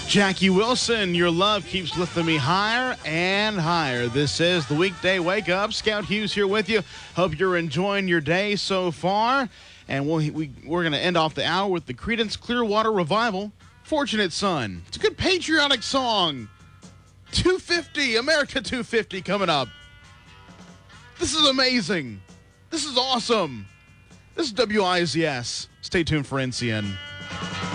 Jackie Wilson, your love keeps lifting me higher and higher. This is the weekday wake up. Scout Hughes here with you. Hope you're enjoying your day so far. And we're going to end off the hour with the Creedence Clearwater Revival, Fortunate Son. It's a good patriotic song. 250, America 250 coming up. This is amazing. This is awesome. This is WIZS. Stay tuned for NCN.